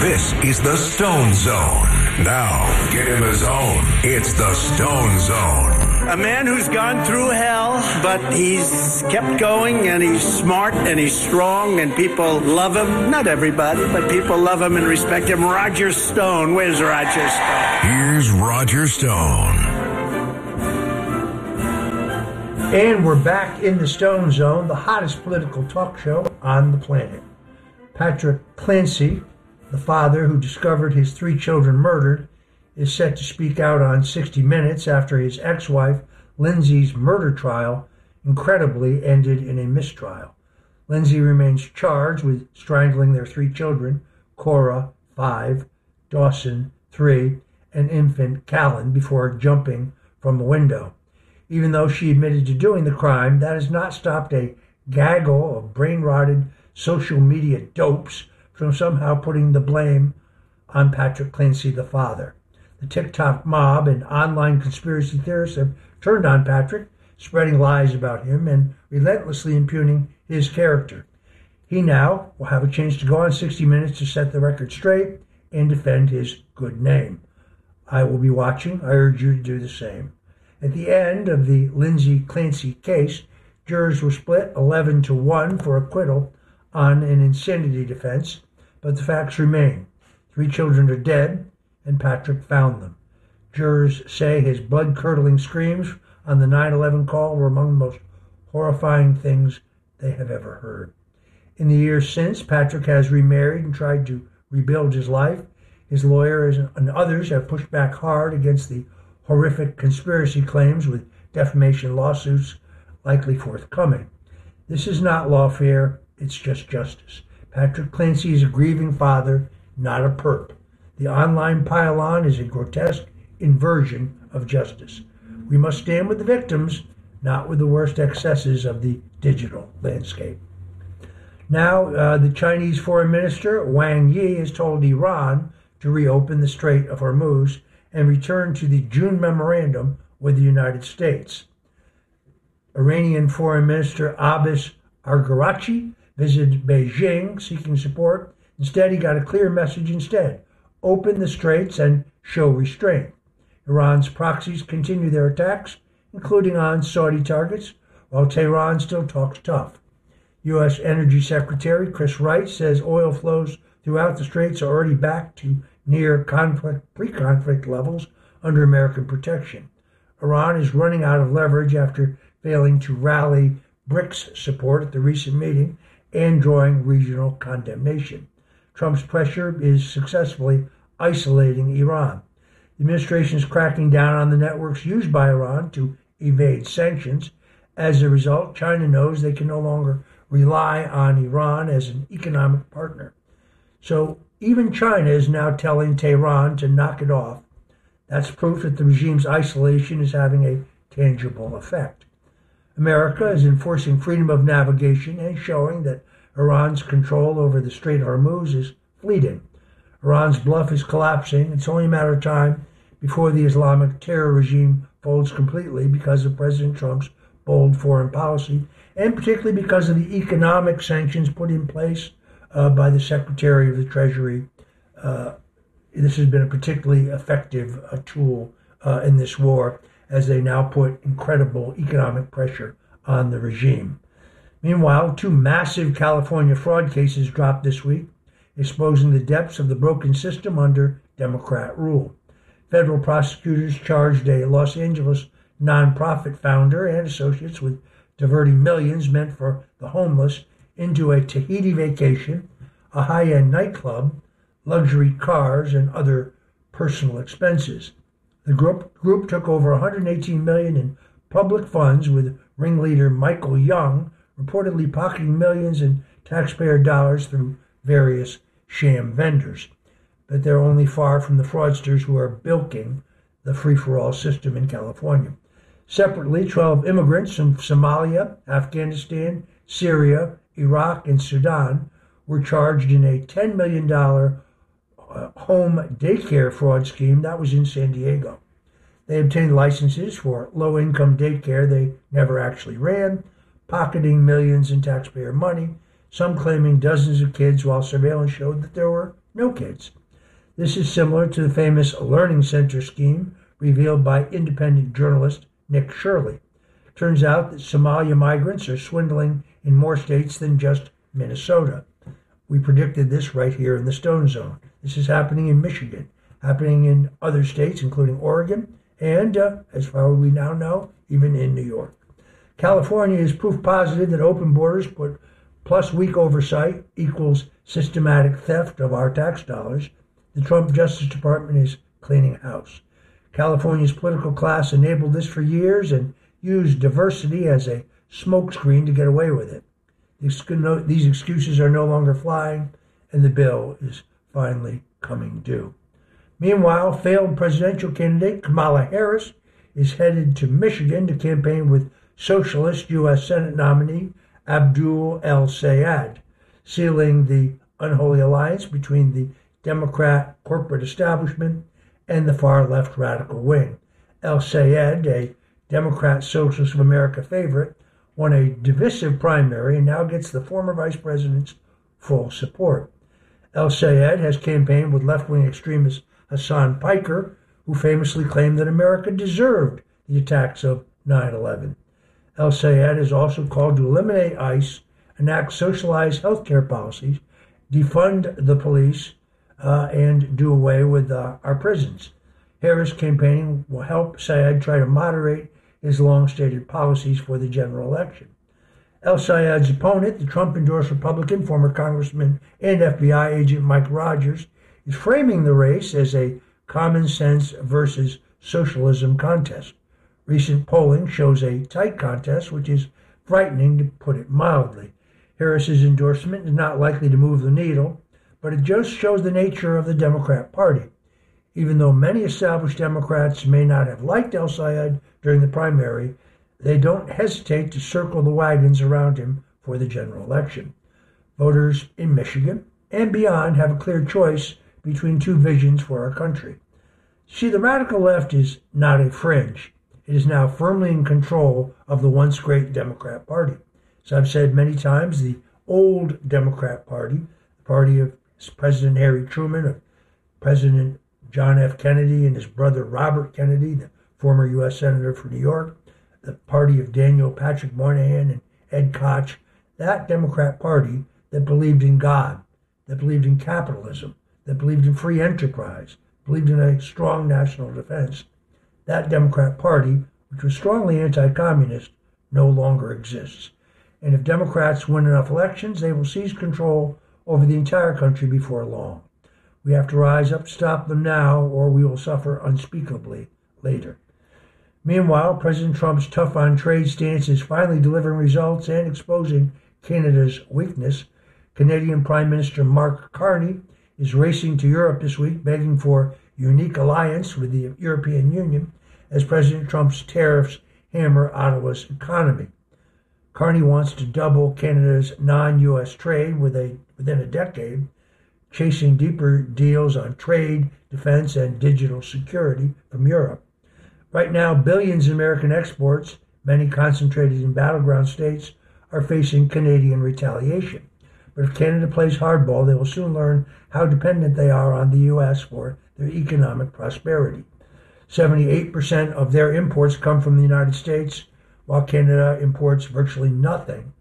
This is the Stone Zone. Now, get in the zone. It's the Stone Zone. A man who's gone through hell, but he's kept going, and he's smart, and he's strong, and people love him. Not everybody, but people love him and respect him. Roger Stone. Where's Roger Stone? Here's Roger Stone. And we're back in the Stone Zone, the hottest political talk show on the planet. Patrick Clancy, the father who discovered his 3 children murdered, is set to speak out on 60 Minutes after his ex-wife Lindsay's murder trial incredibly ended in a mistrial. Lindsay remains charged with strangling their 3 children, Cora, 5, Dawson, 3, and infant Callan, before jumping from a window. Even though she admitted to doing the crime, that has not stopped a gaggle of brain-rotted social media dopes from somehow putting the blame on Patrick Clancy, the father. The TikTok mob and online conspiracy theorists have turned on Patrick, spreading lies about him and relentlessly impugning his character. He now will have a chance to go on 60 Minutes to set the record straight and defend his good name. I will be watching. I urge you to do the same. At the end of the Lindsay Clancy case, jurors were split 11-1 for acquittal on an insanity defense, but the facts remain. 3 children are dead, and Patrick found them. Jurors say his blood-curdling screams on the 9/11 call were among the most horrifying things they have ever heard. In the years since, Patrick has remarried and tried to rebuild his life. His lawyers and others have pushed back hard against the horrific conspiracy claims, with defamation lawsuits likely forthcoming. This is not lawfare, it's just justice. Patrick Clancy is a grieving father, not a perp. The online pile-on is a grotesque inversion of justice. We must stand with the victims, not with the worst excesses of the digital landscape. Now, the Chinese Foreign Minister, Wang Yi, has told Iran to reopen the Strait of Hormuz and return to the June memorandum with the United States. Iranian Foreign Minister Abbas Araghchi visited Beijing seeking support. Instead, he got a clear message instead: open the straits and show restraint. Iran's proxies continue their attacks, including on Saudi targets, while Tehran still talks tough. U.S. Energy Secretary Chris Wright says oil flows throughout the straits are already back to near pre-conflict levels under American protection. Iran is running out of leverage after failing to rally BRICS support at the recent meeting and drawing regional condemnation. Trump's pressure is successfully isolating Iran. The administration is cracking down on the networks used by Iran to evade sanctions. As a result, China knows they can no longer rely on Iran as an economic partner. So even China is now telling Tehran to knock it off. That's proof that the regime's isolation is having a tangible effect. America is enforcing freedom of navigation and showing that Iran's control over the Strait of Hormuz is fleeting. Iran's bluff is collapsing. It's only a matter of time before the Islamic terror regime folds completely because of President Trump's bold foreign policy, and particularly because of the economic sanctions put in place by the Secretary of the Treasury. This has been a particularly effective tool in this war, as they now put incredible economic pressure on the regime. Meanwhile, 2 massive California fraud cases dropped this week, exposing the depths of the broken system under Democrat rule. Federal prosecutors charged a Los Angeles nonprofit founder and associates with diverting millions meant for the homeless into a Tahiti vacation, a high-end nightclub, luxury cars, and other personal expenses. The group took over $118 million in public funds, with ringleader Michael Young reportedly pocketing millions in taxpayer dollars through various sham vendors. But they're only far from the fraudsters who are bilking the free-for-all system in California. Separately, 12 immigrants from Somalia, Afghanistan, Syria, Iraq, and Sudan were charged in a $10 million home daycare fraud scheme that was in San Diego. They obtained licenses for low-income daycare they never actually ran, pocketing millions in taxpayer money some claiming dozens of kids while surveillance showed that there were no kids. This is similar to the famous Learning Center scheme revealed by independent journalist Nick Shirley. Turns out that Somalia migrants are swindling in more states than just Minnesota. We predicted this right here in the Stone Zone. This is happening in Michigan, happening in other states, including Oregon, and, as far as we now know, even in New York. California is proof positive that open borders plus weak oversight equals systematic theft of our tax dollars. The Trump Justice Department is cleaning house. California's political class enabled this for years and used diversity as a smokescreen to get away with it. These excuses are no longer flying, and the bill is finally coming due. Meanwhile, failed presidential candidate Kamala Harris is headed to Michigan to campaign with socialist U.S. Senate nominee Abdul El-Sayed, sealing the unholy alliance between the Democrat corporate establishment and the far-left radical wing. El-Sayed, a Democrat Socialist of America favorite, won a divisive primary and now gets the former vice president's full support. El-Sayed has campaigned with left-wing extremist Hassan Piker, who famously claimed that America deserved the attacks of 9/11. El-Sayed has also called to eliminate ICE, enact socialized health care policies, defund the police, and do away with our prisons. Harris campaigning will help Sayed try to moderate his long-stated policies for the general election. El-Sayed's opponent, the Trump-endorsed Republican, former Congressman and FBI agent Mike Rogers, is framing the race as a common sense versus socialism contest. Recent polling shows a tight contest, which is frightening to put it mildly. Harris's endorsement is not likely to move the needle, but it just shows the nature of the Democrat Party. Even though many established Democrats may not have liked El-Sayed during the primary, they don't hesitate to circle the wagons around him for the general election. Voters in Michigan and beyond have a clear choice between two visions for our country. See, the radical left is not a fringe. It is now firmly in control of the once great Democrat Party. As I've said many times, the old Democrat Party, the party of President Harry Truman, of President John F. Kennedy and his brother Robert Kennedy, the former U.S. Senator for New York, the party of Daniel Patrick Moynihan and Ed Koch, that Democrat Party that believed in God, that believed in capitalism, that believed in free enterprise, believed in a strong national defense, that Democrat Party, which was strongly anti-communist, no longer exists. And if Democrats win enough elections, they will seize control over the entire country before long. We have to rise up to stop them now, or we will suffer unspeakably later. Meanwhile, President Trump's tough-on-trade stance is finally delivering results and exposing Canada's weakness. Canadian Prime Minister Mark Carney is racing to Europe this week, begging for unique alliance with the European Union as President Trump's tariffs hammer Ottawa's economy. Carney wants to double Canada's non-U.S. trade within a decade, chasing deeper deals on trade, defense, and digital security from Europe. Right now, billions in American exports, many concentrated in battleground states, are facing Canadian retaliation. But if Canada plays hardball, they will soon learn how dependent they are on the U.S. for their economic prosperity. 78% of their imports come from the United States, while Canada imports virtually nothing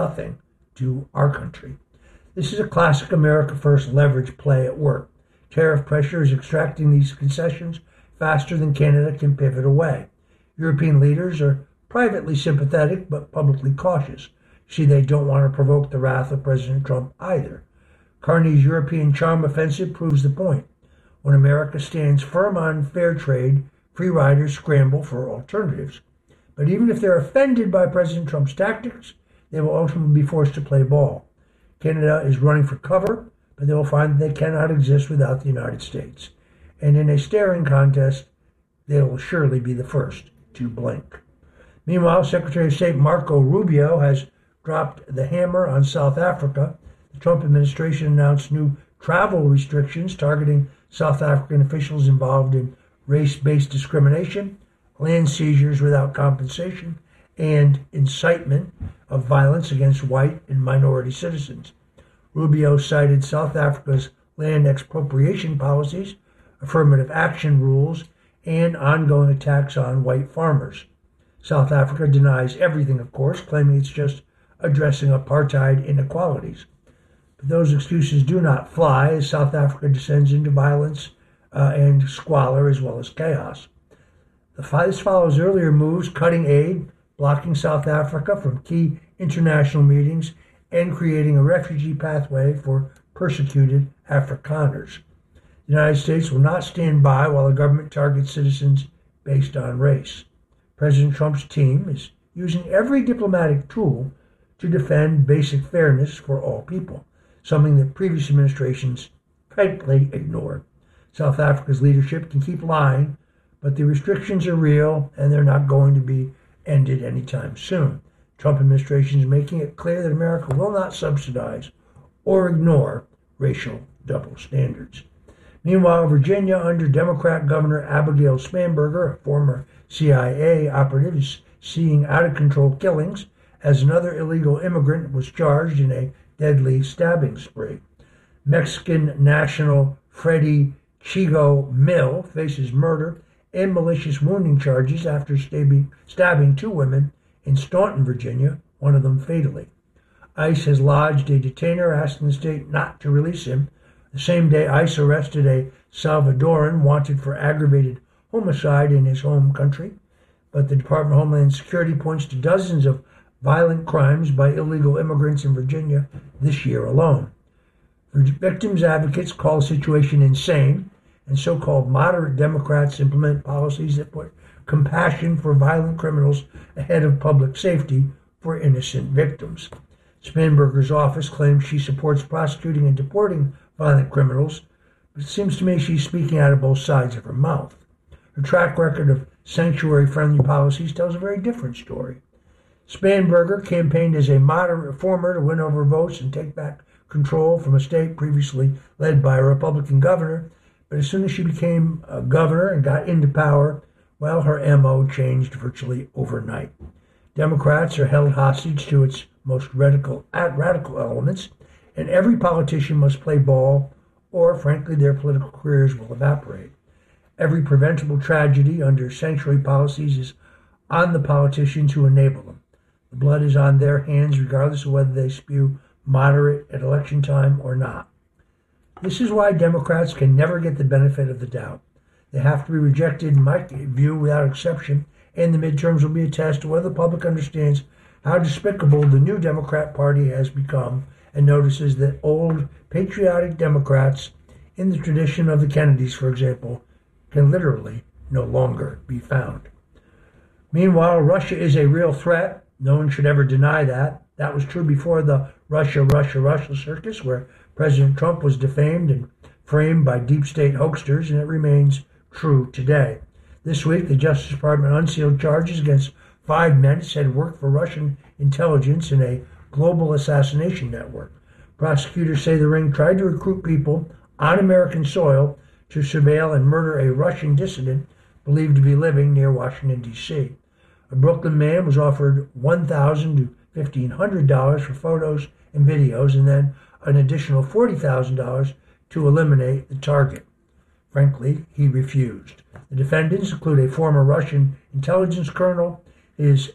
to our country. This is a classic America First leverage play at work. Tariff pressure is extracting these concessions faster than Canada can pivot away. European leaders are privately sympathetic but publicly cautious. See, they don't want to provoke the wrath of President Trump either. Carney's European charm offensive proves the point. When America stands firm on fair trade, free riders scramble for alternatives. But even if they're offended by President Trump's tactics, they will ultimately be forced to play ball. Canada is running for cover, but they will find that they cannot exist without the United States. And in a staring contest, they will surely be the first to blink. Meanwhile, Secretary of State Marco Rubio has dropped the hammer on South Africa. The Trump administration announced new travel restrictions targeting South African officials involved in race-based discrimination, land seizures without compensation, and incitement of violence against white and minority citizens. Rubio cited South Africa's land expropriation policies, affirmative action rules, and ongoing attacks on white farmers. South Africa denies everything, of course, claiming it's just addressing apartheid inequalities. But those excuses do not fly as South Africa descends into violence and squalor as well as chaos. This follows earlier moves cutting aid, blocking South Africa from key international meetings, and creating a refugee pathway for persecuted Afrikaners. The United States will not stand by while the government targets citizens based on race. President Trump's team is using every diplomatic tool to defend basic fairness for all people, something that previous administrations frankly ignored. South Africa's leadership can keep lying, but the restrictions are real and they're not going to be ended anytime soon. Trump administration is making it clear that America will not subsidize or ignore racial double standards. Meanwhile, Virginia, under Democrat Governor Abigail Spanberger, a former CIA operative, is seeing out-of-control killings as another illegal immigrant was charged in a deadly stabbing spree. Mexican national Freddie Chigo Mill faces murder and malicious wounding charges after stabbing two women in Staunton, Virginia, one of them fatally. ICE has lodged a detainer asking the state not to release him. The same day, ICE arrested a Salvadoran wanted for aggravated homicide in his home country, but the Department of Homeland Security points to dozens of violent crimes by illegal immigrants in Virginia this year alone. Victims' advocates call the situation insane, and so-called moderate Democrats implement policies that put compassion for violent criminals ahead of public safety for innocent victims. Spanberger's office claims she supports prosecuting and deporting violent criminals, but it seems to me she's speaking out of both sides of her mouth. Her track record of sanctuary-friendly policies tells a very different story. Spanberger campaigned as a moderate reformer to win over votes and take back control from a state previously led by a Republican governor, but as soon as she became a governor and got into power, well, her MO changed virtually overnight. Democrats are held hostage to its most radical elements, and every politician must play ball, or frankly, their political careers will evaporate. Every preventable tragedy under sanctuary policies is on the politicians who enable them. The blood is on their hands regardless of whether they spew moderate at election time or not. This is why Democrats can never get the benefit of the doubt. They have to be rejected, in my view, without exception, and the midterms will be a test of whether the public understands how despicable the new Democrat Party has become and notices that old patriotic Democrats, in the tradition of the Kennedys, for example, can literally no longer be found. Meanwhile, Russia is a real threat. No one should ever deny that. That was true before the Russia circus, where President Trump was defamed and framed by deep state hoaxsters, and it remains true today. This week, the Justice Department unsealed charges against 5 men said worked for Russian intelligence in a global assassination network. Prosecutors say the ring tried to recruit people on American soil to surveil and murder a Russian dissident believed to be living near Washington, D.C. A Brooklyn man was offered $1,000 to $1,500 for photos and videos, and then an additional $40,000 to eliminate the target. Frankly, he refused. The defendants include a former Russian intelligence colonel, his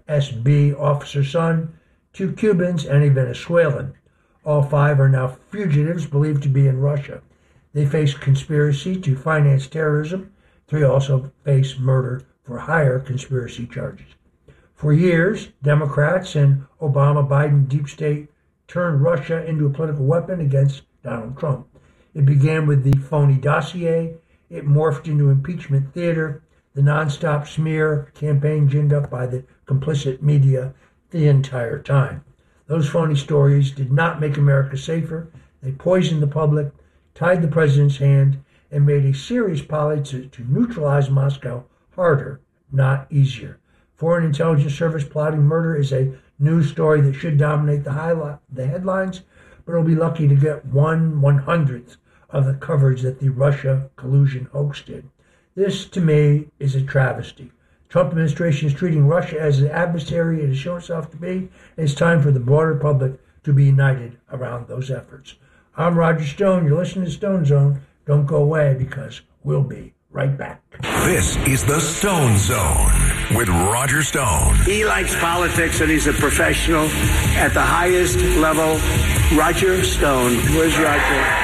FSB officer son, 2 Cubans, and a Venezuelan. All 5 are now fugitives believed to be in Russia. They face conspiracy to finance terrorism. 3 also face murder for hire conspiracy charges. For years, Democrats and Obama-Biden deep state turned Russia into a political weapon against Donald Trump. It began with the phony dossier. It morphed into impeachment theater, the nonstop smear campaign ginned up by the complicit media the entire time. Those phony stories did not make America safer. They poisoned the public, tied the president's hand, and made a serious policy to neutralize Moscow harder, not easier. Foreign intelligence service plotting murder is a news story that should dominate the headlines, but it'll be lucky to get 1/100th of the coverage that the Russia collusion hoax did. This, to me, is a travesty. Trump administration is treating Russia as an adversary it has shown itself to be, and it's time for the broader public to be united around those efforts. I'm Roger Stone. You're listening to Stone Zone. Don't go away, because we'll be right back. This is the Stone Zone with Roger Stone. He likes politics and he's a professional at the highest level. Roger Stone. Where's Roger?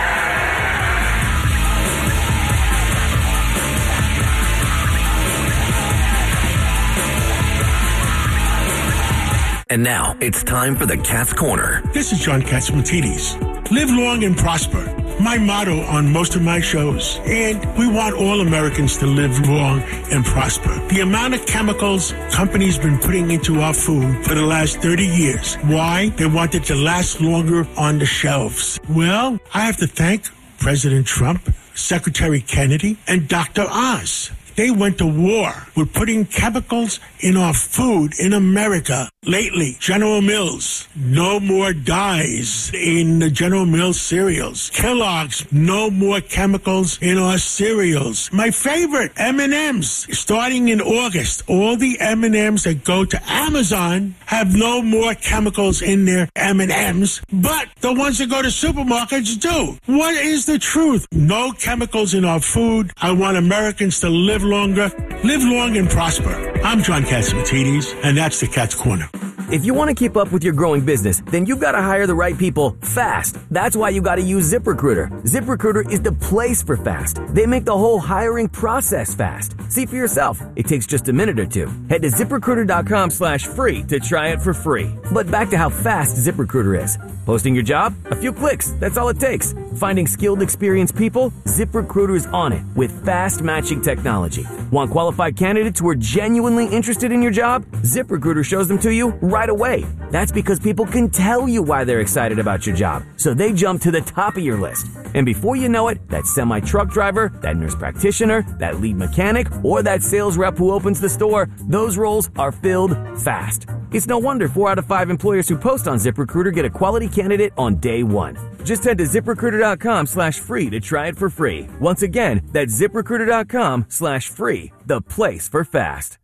And now, it's time for the Cat's Corner. This is John Catsimatidis. Live long and prosper. My motto on most of my shows. And we want all Americans to live long and prosper. The amount of chemicals companies been putting into our food for the last 30 years. Why? They want it to last longer on the shelves. Well, I have to thank President Trump, Secretary Kennedy, and Dr. Oz. They went to war with putting chemicals in our food in America. Lately, General Mills, no more dyes in the General Mills cereals. Kellogg's, no more chemicals in our cereals. My favorite, M&M's, starting in August, all the M&M's that go to Amazon have no more chemicals in their M&M's, but the ones that go to supermarkets do. What is the truth? No chemicals in our food. I want Americans to live longer, live long and prosper. I'm John Catsimatidis, and that's the Cat's Corner. If you want to keep up with your growing business, then you've got to hire the right people fast. That's why you got to use ZipRecruiter. ZipRecruiter is the place for fast. They make the whole hiring process fast. See for yourself. It takes just a minute or two. Head to ZipRecruiter.com/free to try it for free. But back to how fast ZipRecruiter is. Posting your job? A few clicks. That's all it takes. Finding skilled, experienced people? ZipRecruiter's on it with fast matching technology. Want qualified candidates who are genuinely interested in your job? ZipRecruiter shows them to you right away. That's because people can tell you why they're excited about your job, so they jump to the top of your list. And before you know it, that semi-truck driver, that nurse practitioner, that lead mechanic, or that sales rep who opens the store, those roles are filled fast. It's no wonder 4 out of 5 employers who post on ZipRecruiter get a quality candidate on day one. Just head to ZipRecruiter.com/free to try it for free. Once again, that's ZipRecruiter.com/free, the place for fast.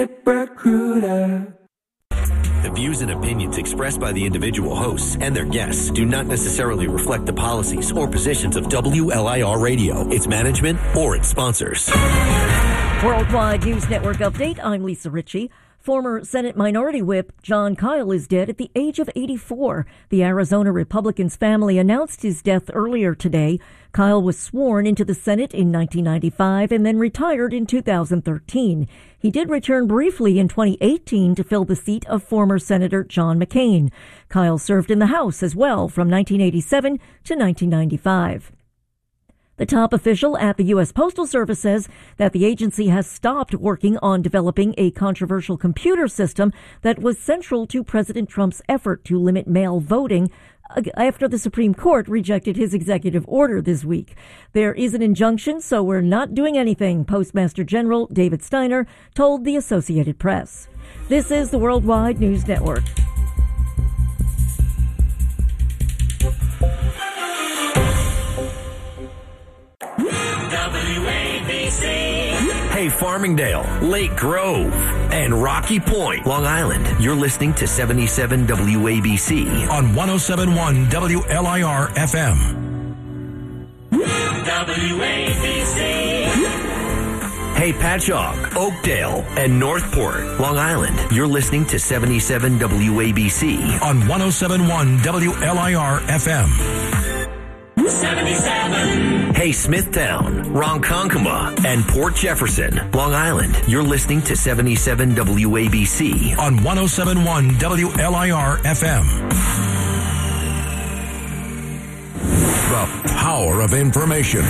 ZipRecruiter. The views and opinions expressed by the individual hosts and their guests do not necessarily reflect the policies or positions of WLIR Radio, its management, or its sponsors. Worldwide News Network update. I'm Lisa Ritchie. Former Senate Minority Whip John Kyle is dead at the age of 84. The Arizona Republican's family announced his death earlier today. Kyle was sworn into the Senate in 1995 and then retired in 2013. He did return briefly in 2018 to fill the seat of former Senator John McCain. Kyle served in the House as well from 1987 to 1995. The top official at the U.S. Postal Service says that the agency has stopped working on developing a controversial computer system that was central to President Trump's effort to limit mail voting after the Supreme Court rejected his executive order this week. There is an injunction, so we're not doing anything, Postmaster General David Steiner told the Associated Press. This is the Worldwide News Network. Hey, Farmingdale, Lake Grove, and Rocky Point, Long Island. You're listening to 77 WABC on 107.1 WLIR FM. WABC. Hey, Patchogue, Oakdale, and Northport, Long Island. You're listening to 77 WABC on 107.1 WLIR FM. 77. Hey, Smithtown, Ronkonkoma, and Port Jefferson, Long Island. You're listening to 77 WABC on 107.1 WLIR FM. The power of information.